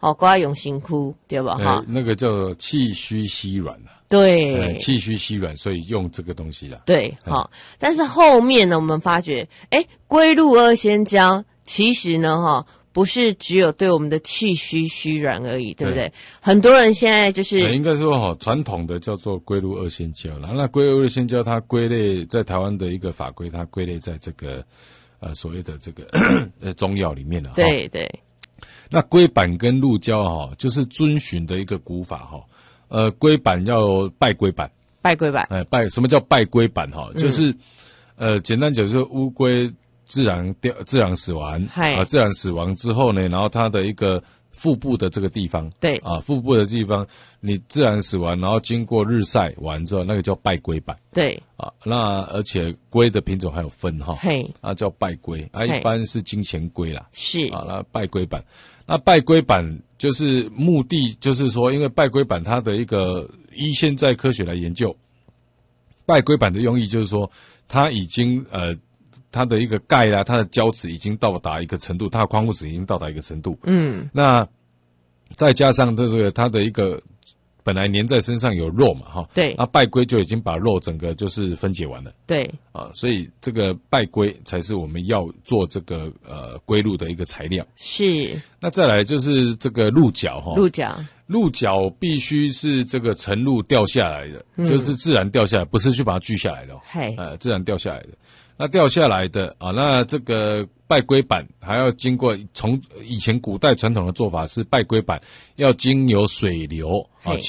都要用身躯，对吧？哈， 那个叫气虚息软啊。 对， 气虚息软，所以用这个东西啦。 对，好，但是后面呢，我们发觉，龟鹿二仙胶其实呢，不是只有对我们的气虚虚软而已，对不对？很多人现在就是应该说传统的叫做龟鹿二仙胶啦。那龟鹿二仙胶它归类在台湾的一个法规，它归类在这个所谓的这个中药里面了。 对对。 那龟板跟鹿胶就是遵循的一个古法龟板要拜龟板，什么叫拜龟板就是简单讲就是乌龟自然死亡自然死亡之后呢，然后它的一个腹部的这个地方， 对腹部的地方你自然死亡，然后经过日晒完之后，那个叫拜龟板。 对那而且龟的品种还有分叫拜龟一般是金钱龟啦， 是那拜龟板。那拜龟板就是目的就是说，因为拜龟板它的一个依现在科学来研究，拜龟板的用意就是说，它已经它的一个钙啦，它的胶质已经到达一个程度，它的矿物质已经到达一个程度。那再加上这个它的一个本来粘在身上有肉嘛对， 那拜龟就已经把肉整个就是分解完了。 对所以这个拜龟才是我们要做这个龟鹿的一个材料。 是。 那再来就是这个鹿角鹿角必须是这个晨露掉下来的，就是自然掉下来，不是去把它锯下来的自然掉下来的。那掉下来的那这个拜龟板还要经过，从以前古代传统的做法是拜龟板要经由水流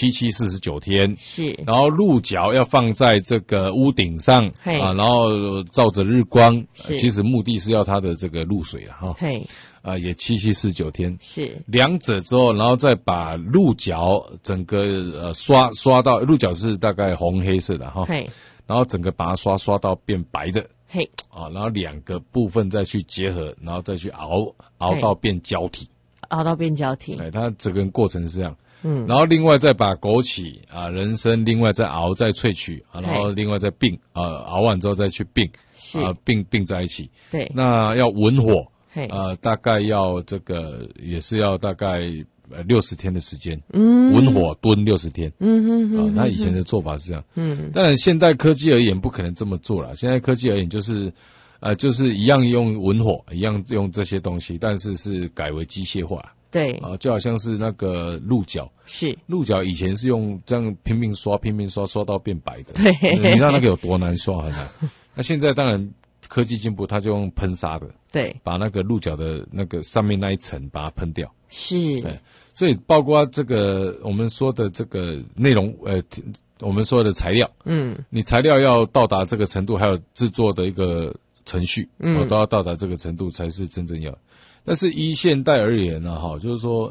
749天， 是， 然后鹿角要放在这个屋顶上然后照着日光，其实目的是要它的这个露水也749天， 是两者之后，然后再把鹿角整个刷到，鹿角是大概红黑色的然后整个把它刷到变白的。然后两个部分再去结合，然后再去熬到变胶体，它整个过程是这样。然后另外再把枸杞人参另外再熬再萃取然后另外再并熬完之后再去并并在一起。 对， 那要文火大概要这个也是要大概60天的时间，文火炖60天。那以前的做法是这样。当然现代科技而言不可能这么做了，现在科技而言就是一样用文火，一样用这些东西，但是改为机械化。 对就好像是那个鹿角，鹿角以前是用这样拼命刷到变白的。 对， 你知道那个有多难刷很难。那现在当然科技进步，它就用喷砂的， 对， 把那个鹿角的那个上面那一层把它喷掉。 是， 对，所以包括这个我们说的这个内容，我们说的材料，你材料要到达这个程度，还有制作的一个程序，都要到达这个程度才是真正要。但是依现代而言呢，就是说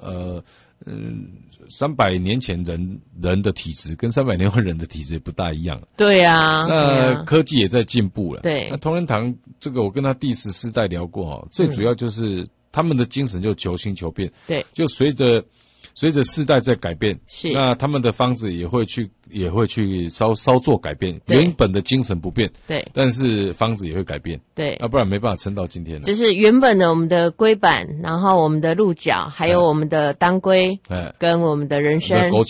300年前人的体质跟300年后人的体质不大一样。 对啊， 那科技也在进步了。 对， 那同仁堂这个我跟他第14代聊过最主要就是他们的精神就求新求变。 对， 就随着世代在改变， 是， 那他们的方子也会去稍做改变，原本的精神不变， 对， 但是方子也会改变， 对， 不然没办法撑到今天了。 就是原本的我们的龟板，然后我们的鹿角，还有我们的当归，跟我们的人参、枸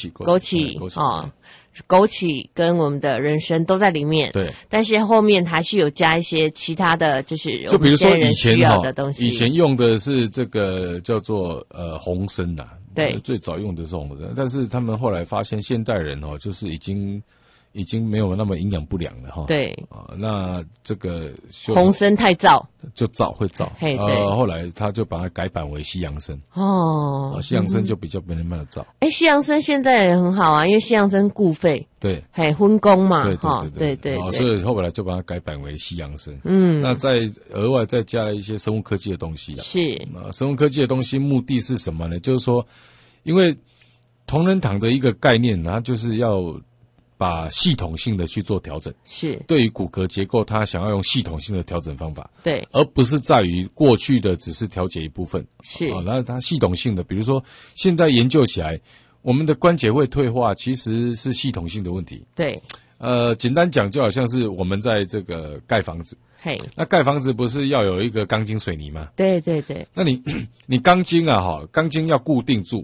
杞跟我们的人参都在里面， 对， 但是后面还是有加一些其他的，就是就比如说以前以前用的是这个叫做红参呐。 对， 最早用的是红参，但是他们后来发现现代人就是已经没有那么营养不良了对那这个红参太燥， 会燥。后来他就把它改版为西洋参。西洋参就比较没那么燥。 西洋参现在也很好啊，因为西洋参固肺。 对， 分工嘛。 对，所以后来就把它改版为西洋参。那再额外再加了一些生物科技的东西了。 是生物科技的东西目的是什么呢？就是说，因为同仁堂的一个概念，它就是要把系统性的去做调整， 是对于骨骼结构，它想要用系统性的调整方法， 对， 而不是在于过去的只是调节一部分， 是那它系统性的，比如说现在研究起来，我们的关节会退化，其实是系统性的问题， 对， 简单讲就好像是我们在这个盖房子，那盖房子不是要有一个钢筋水泥吗？ 对对对， 那你钢筋钢筋要固定住。